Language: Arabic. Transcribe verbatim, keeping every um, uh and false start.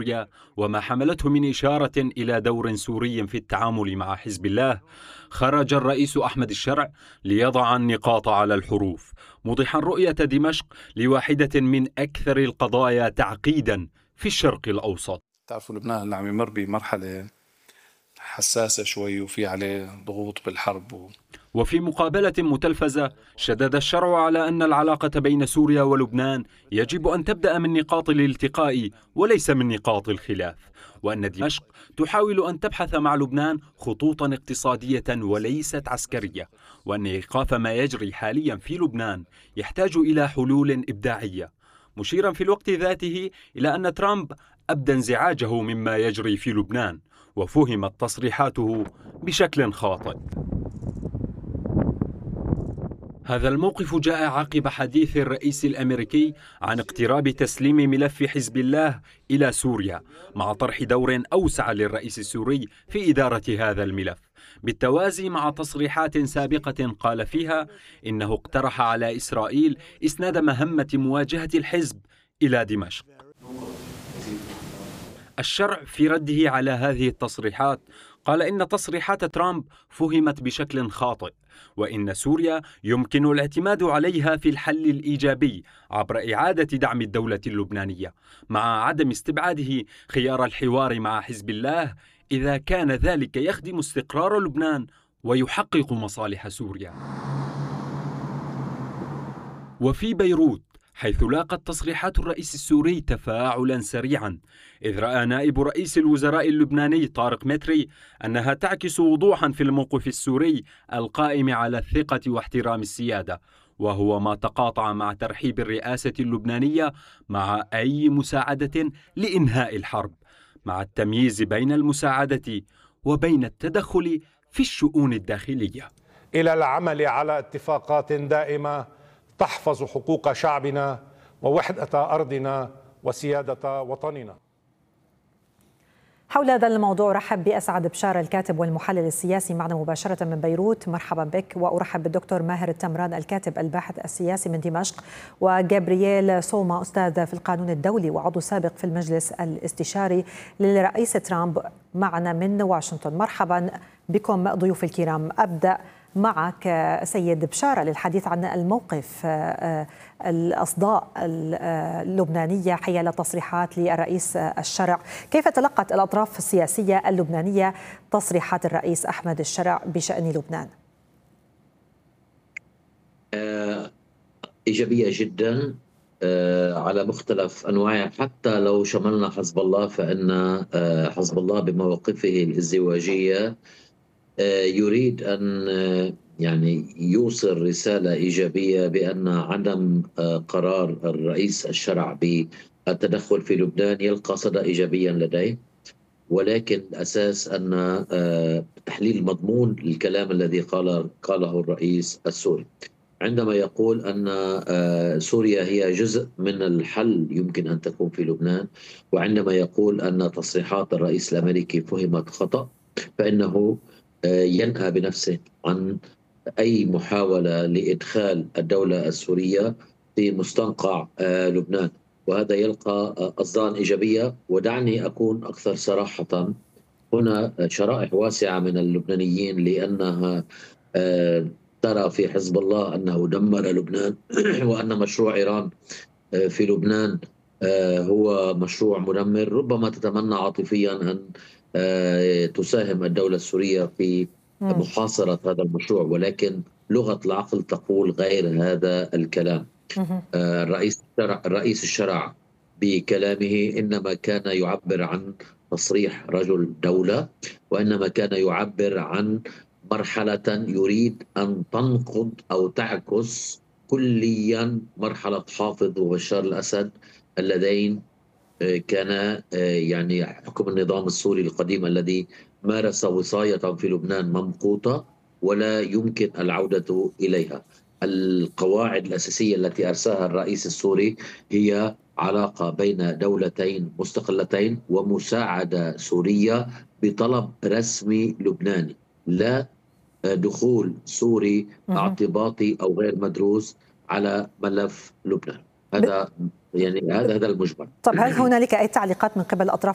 سوريا وما حملته من إشارة إلى دور سوري في التعامل مع حزب الله، خرج الرئيس أحمد الشرع ليضع النقاط على الحروف، موضحا رؤية دمشق لواحدة من أكثر القضايا تعقيدا في الشرق الأوسط. تعرفوا لبنان اللي عم يمر بمرحلة حساسة شوي وفي عليه ضغوط بالحرب و... وفي مقابلة متلفزة شدد الشرع على أن العلاقة بين سوريا ولبنان يجب أن تبدأ من نقاط الالتقاء وليس من نقاط الخلاف، وأن دمشق تحاول أن تبحث مع لبنان خطوطا اقتصادية وليست عسكرية، وأن إيقاف ما يجري حاليا في لبنان يحتاج إلى حلول إبداعية، مشيرا في الوقت ذاته إلى أن ترامب أبدى انزعاجه مما يجري في لبنان، وفهمت تصريحاته بشكل خاطئ. هذا الموقف جاء عقب حديث الرئيس الأمريكي عن اقتراب تسليم ملف حزب الله إلى سوريا، مع طرح دور أوسع للرئيس السوري في إدارة هذا الملف، بالتوازي مع تصريحات سابقة قال فيها إنه اقترح على إسرائيل إسناد مهمة مواجهة الحزب إلى دمشق. الشرع في رده على هذه التصريحات قال إن تصريحات ترامب فهمت بشكل خاطئ، وإن سوريا يمكن الاعتماد عليها في الحل الإيجابي عبر إعادة دعم الدولة اللبنانية، مع عدم استبعاده خيار الحوار مع حزب الله إذا كان ذلك يخدم استقرار لبنان ويحقق مصالح سوريا. وفي بيروت، حيث لاقت تصريحات الرئيس السوري تفاعلا سريعا، إذ رأى نائب رئيس الوزراء اللبناني طارق متري أنها تعكس وضوحا في الموقف السوري القائم على الثقة واحترام السيادة، وهو ما تقاطع مع ترحيب الرئاسة اللبنانية مع أي مساعدة لإنهاء الحرب، مع التمييز بين المساعدة وبين التدخل في الشؤون الداخلية، إلى العمل على اتفاقات دائمة تحفظ حقوق شعبنا ووحدة أرضنا وسيادة وطننا. حول هذا الموضوع رحب بأسعد بشار الكاتب والمحلل السياسي معنا مباشرة من بيروت. مرحبا بك. وأرحب بالدكتور ماهر التمران الكاتب الباحث السياسي من دمشق، وجابرييل سوما أستاذ في القانون الدولي وعضو سابق في المجلس الاستشاري للرئيس ترامب معنا من واشنطن. مرحبا بكم ضيوف الكرام. أبدأ معك سيد بشارة للحديث عن الموقف الأصداء اللبنانية حيال تصريحات للرئيس الشرع. كيف تلقت الأطراف السياسية اللبنانية تصريحات الرئيس أحمد الشرع بشأن لبنان؟ إيجابية جدا على مختلف أنواعها، حتى لو شملنا حزب الله، فإن حزب الله بمواقفه الازدواجية يريد أن يعني يوصل رسالة إيجابية بأن عدم قرار الرئيس الشرع بالتدخل في لبنان يلقى صدى إيجابيا لديه، ولكن الأساس أن تحليل مضمون الكلام الذي قال قاله الرئيس السوري عندما يقول أن سوريا هي جزء من الحل يمكن أن تكون في لبنان، وعندما يقول أن تصريحات الرئيس الأمريكي فهمت خطأ، فإنه ينأى بنفسه عن أي محاولة لإدخال الدولة السورية في مستنقع لبنان، وهذا يلقى أصداء إيجابية. ودعني أكون أكثر صراحة، هنا شرائح واسعة من اللبنانيين لأنها ترى في حزب الله أنه دمر لبنان وأن مشروع إيران في لبنان هو مشروع مدمر، ربما تتمنى عاطفيا أن تساهم الدولة السورية في محاصرة هذا المشروع، ولكن لغة العقل تقول غير هذا الكلام. الرئيس الشرع, الرئيس الشرع بكلامه إنما كان يعبر عن تصريح رجل دولة، وإنما كان يعبر عن مرحلة يريد أن تنقض أو تعكس كليا مرحلة حافظ وبشار الأسد اللذين كان يعني حكم النظام السوري القديم الذي مارس وصاية في لبنان ممقوتة ولا يمكن العودة إليها. القواعد الأساسية التي أرساها الرئيس السوري هي علاقة بين دولتين مستقلتين ومساعدة سورية بطلب رسمي لبناني، لا دخول سوري اعتباطي أو غير مدروس على ملف لبنان. هذا يعني هذا هذا المجمل. طب هل هنالك أي تعليقات من قبل الأطراف